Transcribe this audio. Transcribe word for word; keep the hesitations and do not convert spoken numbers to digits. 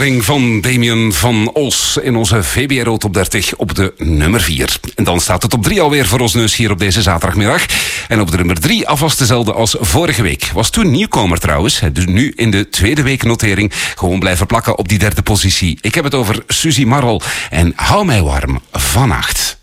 Van Damien van Os in onze V B R O Top dertig op de nummer vier. En dan staat het op drie alweer voor ons neus hier op deze zaterdagmiddag. En op de nummer drie alvast dezelfde als vorige week. Was toen nieuwkomer trouwens. Dus nu in de tweede week notering gewoon blijven plakken op die derde positie. Ik heb het over Suzy Marrel en Hou mij warm vannacht.